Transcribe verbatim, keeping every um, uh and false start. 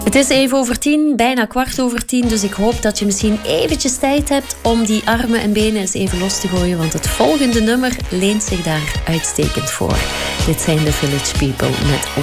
Het is even over tien, bijna kwart over tien. Dus ik hoop dat je misschien eventjes tijd hebt om die armen en benen eens even los te gooien. Want het volgende nummer leent zich daar uitstekend voor. Dit zijn de Village People met